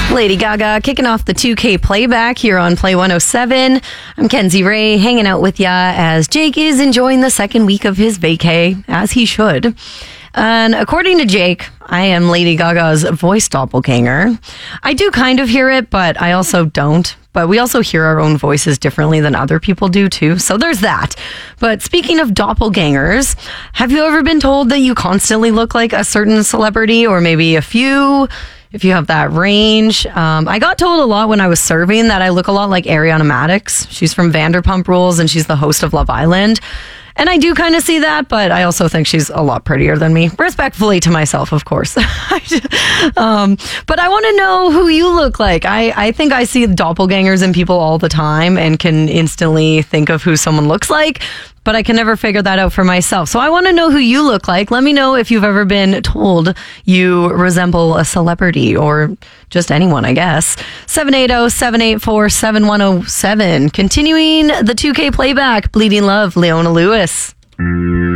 Lady Gaga kicking off the 2K playback here on Play 107. I'm Kenzie Ray hanging out with ya as Jake is enjoying the second week of his vacay, as he should. And according to Jake, I am Lady Gaga's voice doppelganger. I do kind of hear it, but I also don't. But we also hear our own voices differently than other people do too. So there's that. But speaking of doppelgangers, have you ever been told that you constantly look like a certain celebrity or maybe a few? If you have that range. I got told a lot when I was serving that I look a lot like Ariana Madix. She's from Vanderpump Rules and she's the host of Love Island. And I do kind of see that, but I also think she's a lot prettier than me. Respectfully to myself, of course. But I want to know who you look like. I think I see doppelgangers in people all the time and can instantly think of who someone looks like, but I can never figure that out for myself. So I want to know who you look like. Let me know if you've ever been told you resemble a celebrity or just anyone, I guess. 780-784-7107. Continuing the 2K playback, Bleeding Love, Leona Lewis.